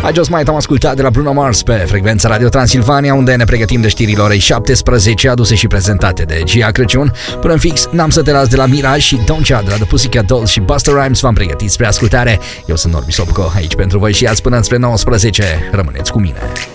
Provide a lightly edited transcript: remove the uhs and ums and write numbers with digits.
I Just Might am ascultat de la Bruno Mars pe frecvența Radio Transilvania, unde ne pregătim de știrile orei 17, aduse și prezentate de Gia Crăciun. Până în fix, N-am să te las de la Miraj și Don't Ya de la The Pussycat Dolls și Busta Rhymes v-am pregătit spre ascultare. Eu sunt Norbi Sopco, aici pentru voi și azi până înspre 19. Rămâneți cu mine.